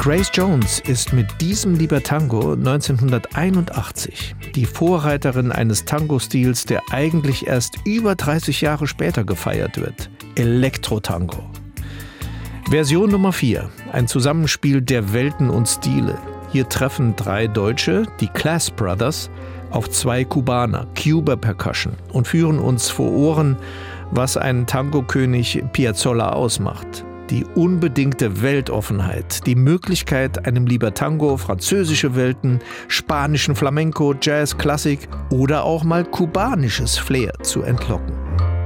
Grace Jones ist mit diesem Libertango 1981 die Vorreiterin eines Tango-Stils, der eigentlich erst über 30 Jahre später gefeiert wird: Elektro-Tango. Version Nummer 4, ein Zusammenspiel der Welten und Stile. Hier treffen 3 Deutsche, die Class Brothers, auf 2 Kubaner, Cuba Percussion, und führen uns vor Ohren, was einen Tango-König Piazzolla ausmacht. Die unbedingte Weltoffenheit, die Möglichkeit, einem Libertango französische Welten, spanischen Flamenco, Jazz, Klassik oder auch mal kubanisches Flair zu entlocken.